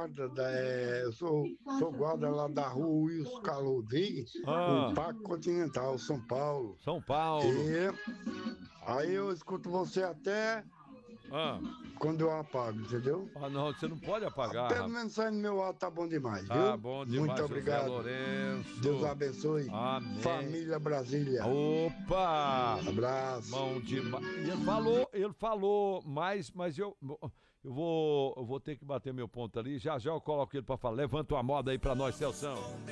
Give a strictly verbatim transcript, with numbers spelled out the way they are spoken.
guarda, da, é, eu sou, sou guarda lá da rua Wilson Carlos Rodrigues, Ah. o Parque Continental, São Paulo. São Paulo. E aí eu escuto você até Ah. quando eu apago, entendeu? Ah, não, você não pode apagar, Pelo rapaz. menos sai no meu lado tá bom demais, Tá viu? bom Muito demais, José obrigado. Lourenço. Deus abençoe. Amém. Família Brasília. Opa! Abraço. Bom demais. E ele falou, ele falou mais, mas eu, eu, vou, eu vou ter que bater meu ponto ali. Já já eu coloco ele pra falar. Levanta uma moda aí pra nós, Celção.